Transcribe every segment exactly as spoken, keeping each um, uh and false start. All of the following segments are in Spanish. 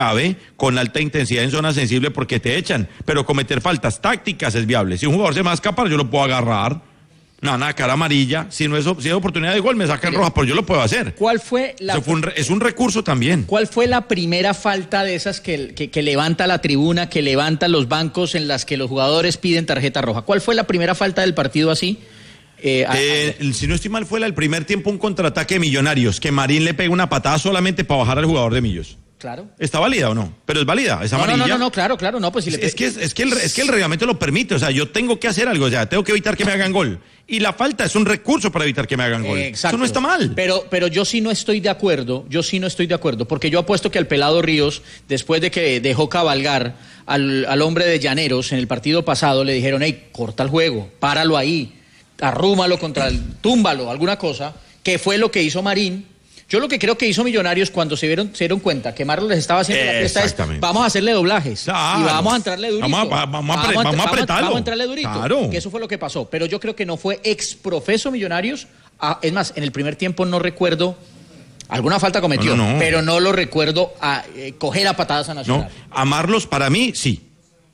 grave con alta intensidad en zona sensible porque te echan, pero cometer faltas tácticas es viable. Si un jugador se me va a escapar, yo lo puedo agarrar. No, nada, cara amarilla. Si no es, si es oportunidad de gol, me sacan roja, pero yo lo puedo hacer. ¿Cuál fue la Eso fue un, es un recurso también. ¿Cuál fue la primera falta de esas que, que, que levanta la tribuna, que levanta los bancos en las que los jugadores piden tarjeta roja? ¿Cuál fue la primera falta del partido así? Eh, a, eh, a... Si no estoy mal, fue la del primer tiempo un contraataque de Millonarios, que Marín le pega una patada solamente para bajar al jugador de Millos. Claro. ¿Está válida o no? Pero es válida, es amarilla. No, no, no, no, claro, claro, no, pues si le es, es que es que el es que el reglamento lo permite, o sea, yo tengo que hacer algo, o sea, tengo que evitar que me hagan gol. Y la falta es un recurso para evitar que me hagan gol. Eh, exacto. Eso no está mal. Pero pero yo sí no estoy de acuerdo, yo sí no estoy de acuerdo, porque yo apuesto que al pelado Ríos, después de que dejó cabalgar al, al hombre de Llaneros en el partido pasado, le dijeron, hey, corta el juego, páralo ahí, arrúmalo contra el, túmbalo, alguna cosa, que fue lo que hizo Marín. Yo lo que creo que hizo Millonarios cuando se dieron, se dieron cuenta que Marlon les estaba haciendo la fiesta es, vamos a hacerle doblajes, claro, y vamos a entrarle durito. Vamos a, vamos a, vamos a apretarlo. Vamos a entrarle durito, claro. Que eso fue lo que pasó. Pero yo creo que no fue exprofeso Millonarios. Ah, es más, en el primer tiempo no recuerdo, alguna falta cometió, no, no, no. pero no lo recuerdo a eh, coger a patadas a Nacional. No, amarlos para mí, sí.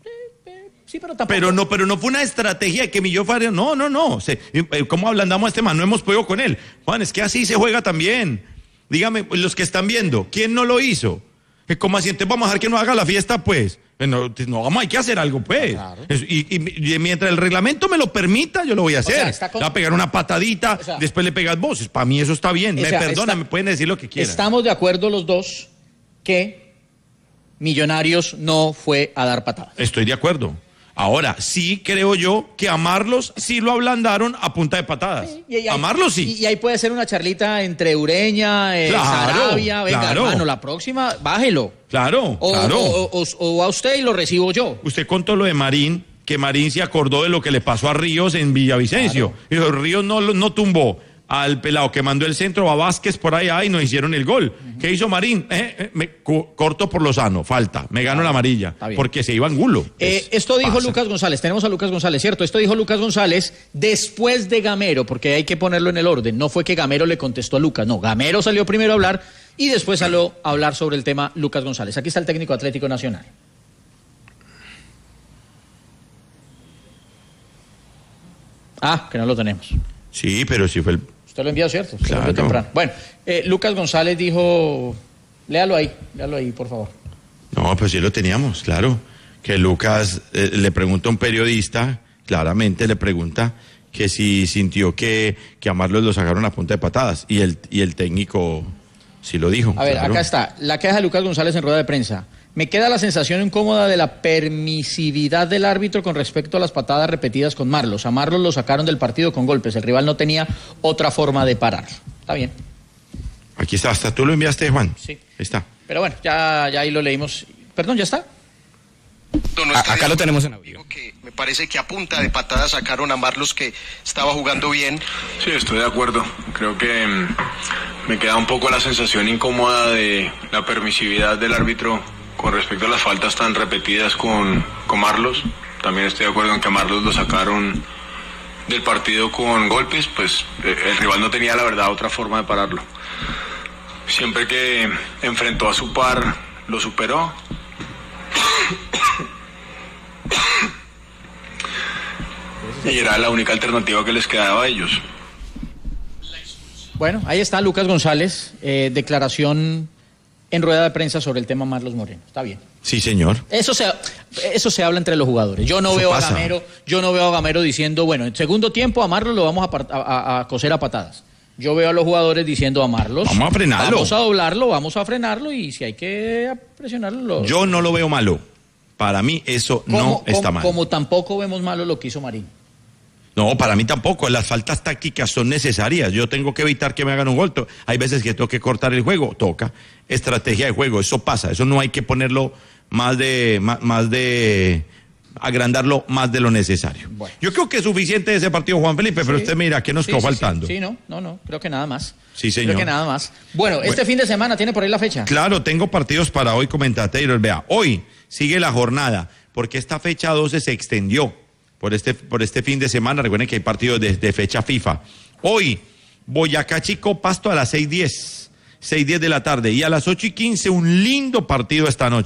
Sí, pero tampoco. Pero no, pero no fue una estrategia de que Millón Faria, no, no, no. Se, ¿Cómo ablandamos a este man? No hemos podido con él. Juan, es que así se juega también. Dígame, los que están viendo, ¿quién no lo hizo? ¿Cómo así? Entonces vamos a dejar que nos haga la fiesta, pues. No, no vamos, hay que hacer algo, pues. Claro. Y, y, y mientras el reglamento me lo permita, yo lo voy a hacer. O sea, con... Le va a pegar una patadita, o sea, después le pegas voces. Para mí eso está bien. Me sea, perdona, está... me pueden decir lo que quieran. Estamos de acuerdo los dos que Millonarios no fue a dar patadas. Estoy de acuerdo. Ahora, sí creo yo que amarlos sí lo ablandaron a punta de patadas. Sí, y ahí, amarlos sí. Y, y ahí puede ser una charlita entre Ureña, eh, claro, Sarabia, venga, claro. hermano, la próxima, bájelo. Claro, o, claro. O, o, o, o a usted y lo recibo yo. Usted contó lo de Marín, que Marín se acordó de lo que le pasó a Ríos en Villavicencio. Claro. Y Ríos no, no tumbó al pelado que mandó el centro a Vázquez por allá y nos hicieron el gol. Uh-huh. ¿Qué hizo Marín? Eh, eh, me co- corto por lo sano, falta, me gano la amarilla, porque se iba angulo. Eh, es, esto dijo pasa. Lucas González, tenemos a Lucas González, ¿cierto? Esto dijo Lucas González después de Gamero, porque hay que ponerlo en el orden. No fue que Gamero le contestó a Lucas, no, Gamero salió primero a hablar y después salió a hablar sobre el tema Lucas González. Aquí está el técnico Atlético Nacional. Ah, que no lo tenemos. Sí, pero sí fue el... Usted lo envió, ¿cierto? Usted claro. lo envió temprano. Bueno, eh, Lucas González dijo... Léalo ahí, léalo ahí, por favor. No, pues sí lo teníamos, claro. Que Lucas eh, le pregunta a un periodista, claramente le pregunta que si sintió que, que a Marlos lo sacaron a punta de patadas. Y el, y el técnico sí lo dijo. A ver, claro. Acá está, la queja de Lucas González en rueda de prensa. Me queda la sensación incómoda de la permisividad del árbitro con respecto a las patadas repetidas con Marlos. A Marlos lo sacaron del partido con golpes. El rival no tenía otra forma de pararlo. Está bien. Aquí está, hasta tú lo enviaste, Juan. Sí. Ahí está. Pero bueno, ya, ya ahí lo leímos. Perdón, ¿ya está? No, a, acá lo tenemos en audio. Que me parece que a punta de patada sacaron a Marlos, que estaba jugando bien. Sí, estoy de acuerdo. Creo que um, me queda un poco la sensación incómoda de la permisividad del árbitro con respecto a las faltas tan repetidas con, con Marlos. También estoy de acuerdo en que a Marlos lo sacaron del partido con golpes, pues eh, el rival no tenía la verdad otra forma de pararlo. Siempre que enfrentó a su par, lo superó. Y era la única alternativa que les quedaba a ellos. Bueno, ahí está Lucas González, eh, declaración en rueda de prensa sobre el tema Marlos Moreno. Está bien. Sí, señor. Eso se, eso se habla entre los jugadores. Yo no eso veo pasa. a Gamero, yo no veo a Gamero diciendo, bueno, en segundo tiempo a Marlos lo vamos a, a, a coser a patadas. Yo veo a los jugadores diciendo a Marlos, vamos a frenarlo, vamos a doblarlo, vamos a frenarlo y si hay que presionarlo. Lo... Yo no lo veo malo. Para mí eso ¿Cómo, no está como, mal. Como tampoco vemos malo lo que hizo Marín. No, para mí tampoco. Las faltas tácticas son necesarias. Yo tengo que evitar que me hagan un gol. Hay veces que tengo que cortar el juego. Toca. Estrategia de juego. Eso pasa. Eso no hay que ponerlo más de... Más, más de agrandarlo más de lo necesario. Bueno. Yo creo que es suficiente ese partido, Juan Felipe, pero sí, usted mira, ¿qué nos sí, quedó sí, faltando? Sí, sí, no, no, no, creo que nada más. Sí, señor. Creo que nada más. Bueno, bueno, este fin de semana, ¿tiene por ahí la fecha? Claro, tengo partidos para hoy, comentateiros. Vea, hoy sigue la jornada, porque esta fecha doce se extendió por este, por este fin de semana. Recuerden que hay partidos de, de fecha FIFA. Hoy, Boyacá Chico, Pasto a las seis diez. seis y diez de la tarde. Y a las ocho y quince un lindo partido esta noche.